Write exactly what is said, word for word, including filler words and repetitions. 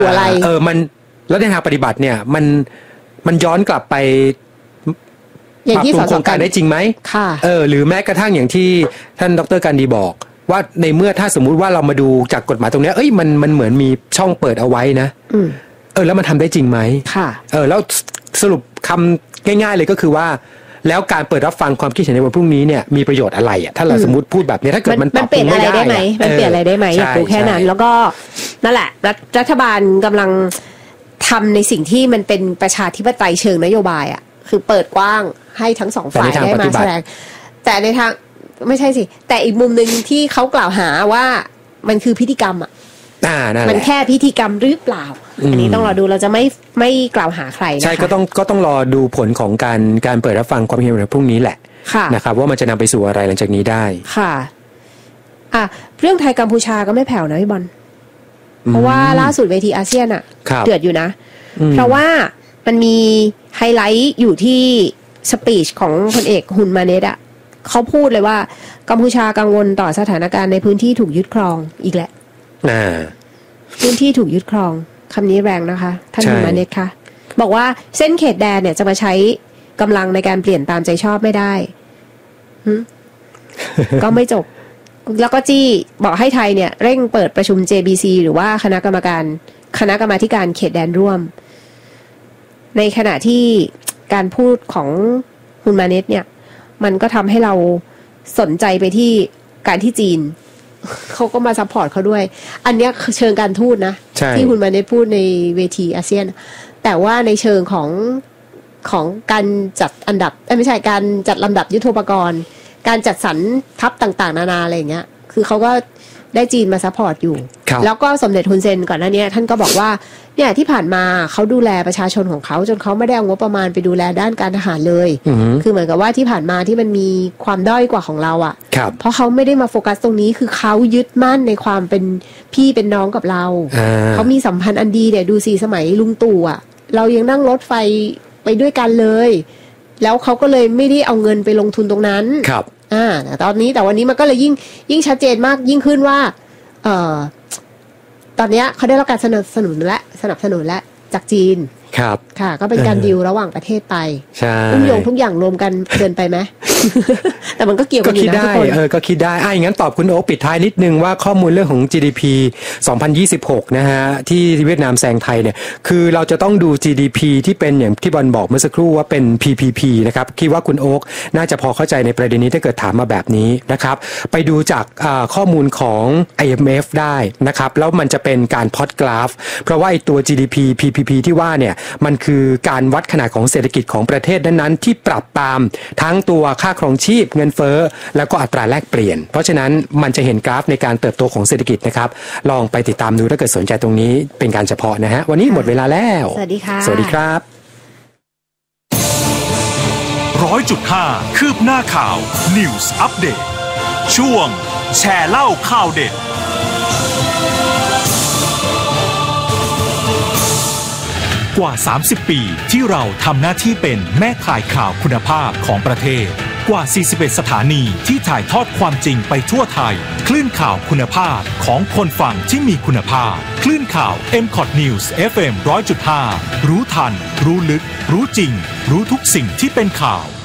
อะไรเออมันแล้วในทางปฏิบัติเนี่ยมันมันย้อนกลับไปอย่างที่สสโครงการได้จริงไหมค่ะเออหรือแม้กระทั่งอย่างที่ท่านดร.การดีบอกว่าในเมื่อถ้าสมมุติว่าเรามาดูจากกฎหมายตรงนี้เอ้ยมันมันเหมือนมีช่องเปิดเอาไว้นะเออแล้วมันทำได้จริงไหมค่ะเออแล้วสรุปคำง่ายๆเลยก็คือว่าแล้วการเปิดรับฟังความคิดเห็นในวันพรุ่งนี้เนี่ยมีประโยชน์อะไรอ่ะถ้าเราสมมติพูดแบบนี้ถ้าเกิดมันมันเปลี่ยนอะไรได้ไหมมันเปลี่ยนอะไรได้ไหมอยากรู้แค่นั้นแล้วก็นั่นแหละรัฐบาลกำลังทำในสิ่งที่มันเป็นประชาธิปไตยเชิงนโยบายอ่ะคือเปิดกว้างให้ทั้งสองฝ่ายได้มาแสดงแต่ในทางไม่ใช่สิแต่อีกมุมนึงที่เขากล่าวหาว่ามันคือพิธีกรรมอ่ะมันแค่พิธีกรรมหรือเปล่าอันนี้ต้องรอดูเราจะไม่ไม่กล่าวหาใครนะคะใช่ก็ต้องก็ต้องรอดูผลของการการเปิดรับฟังความเห็นในพรุ่งนี้แหละนะครับว่ามันจะนำไปสู่อะไรหลังจากนี้ได้ค่ะอ่ะเรื่องไทยกัมพูชาก็ไม่แผ่วนะพี่บอลเพราะว่าล่าสุดเวทีอาเซียนอ่ะเดือดอยู่นะเพราะว่ามันมีไฮไลท์อยู่ที่สปีชของพลเอกฮุนมาเนตอ่ะเขาพูดเลยว่ากัมพูชากังวลต่อสถานการณ์ในพื้นที่ถูกยึดครองอีกแหละพื้นที่ถูกยึดครองคำนี้แรงนะคะท่านฮุนมาเนตคะบอกว่าเส้นเขตแดนเนี่ยจะมาใช้กำลังในการเปลี่ยนตามใจชอบไม่ได้ ก็ไม่จบแล้วก็จี้บอกให้ไทยเนี่ยเร่งเปิดประชุม เจ บี ซี หรือว่าคณะกรรมการคณะกรรมาธิการเขตแดนร่วมในขณะที่การพูดของฮุนมาเนตเนี่ยมันก็ทำให้เราสนใจไปที่การที่จีนเขาก็มาซัพพอร์ตเขาด้วยอันนี้เชิงการทูตนะที่ฮุนมาเนตพูดในเวทีอาเซียนแต่ว่าในเชิงของของการจัดอันดับไม่ใช่การจัดลำดับยุทโธปกรณ์การจัดสรรทัพต่างๆนานาอะไรอย่างเงี้ยคือเขาก็ได้จีนมาซัพพอร์ตอยู่แล้วก็สมเด็จฮุนเซนก่อนหน้านี้ท่านก็บอกว่าเนี่ยที่ผ่านมาเขาดูแลประชาชนของเขาจนเขาไม่ได้เอางบประมาณไปดูแลด้านการทหารเลยคือเหมือนกับว่าที่ผ่านมาที่มันมีความด้อยกว่าของเราอ่ะเพราะเขาไม่ได้มาโฟกัสตรงนี้คือเขายึดมั่นในความเป็นพี่เป็นน้องกับเราเขามีสัมพันธ์อันดีเนี่ยดูสิสมัยลุงตู่อ่ะเรายังนั่งรถไฟไปด้วยกันเลยแล้วเขาก็เลยไม่ได้เอาเงินไปลงทุนตรงนั้นครับอ่าแต่ตอนนี้แต่วันนี้มันก็เลยยิ่งยิ่งชัดเจนมากยิ่งขึ้นว่าเอ่อตอนนี้เขาได้รับการสนับสนุนและสนับสนุนและจากจีนครับค่ะก็เป็นการดีลระหว่างประเทศไปใช่ทุกอย่างทุกอย่างรวมกันเกินไปไหม แต่มันก็เกี่ยวกันอยู่นะทุกคนเออก็คิดได้อ่ะอย่างนั้นตอบคุณโอ๊คปิดท้ายนิดนึงว่าข้อมูลเรื่องของ จี ดี พี สองพันยี่สิบหกนะฮะที่เวียดนามแซงไทยเนี่ยคือเราจะต้องดู จี ดี พี ที่เป็นอย่างที่บอลบอกเมื่อสักครู่ว่าเป็น พี พี พี นะครับคิดว่าคุณโอ๊คน่าจะพอเข้าใจในประเด็นนี้ถ้าเกิดถามมาแบบนี้นะครับไปดูจากข้อมูลของ ไอ เอ็ม เอฟ ได้นะครับแล้วมันจะเป็นการพล็อตกราฟเพราะว่าไอ้ตัว จี ดี พี พี พี พี ที่ว่าเนี่ยมันคือการวัดขนาดของเศรษฐกิจของประเทศนั้นๆที่ปรับตามทั้งตัวค่าครองชีพเงินเฟ้อแล้วก็อัตราแลกเปลี่ยนเพราะฉะนั้นมันจะเห็นกราฟในการเติบโตของเศรษฐกิจนะครับลองไปติดตามดูถ้าเกิดสนใจตรงนี้เป็นการเฉพาะนะฮะวันนี้หมดเวลาแล้วสวัสดีค่ะสวัสดีครับร้อยจุดห้าคืบหน้าข่าว News Update ช่วงแชร์เล่าข่าวเด็ดกว่าสามสิบปีที่เราทำหน้าที่เป็นแม่ข่ายข่าวคุณภาพของประเทศกว่าสี่สิบเอ็ดสถานีที่ถ่ายทอดความจริงไปทั่วไทยคลื่นข่าวคุณภาพของคนฟังที่มีคุณภาพคลื่นข่าว เอ็ม คอท News เอฟ เอ็ม หนึ่งร้อยจุดห้า รู้ทันรู้ลึกรู้จริงรู้ทุกสิ่งที่เป็นข่าว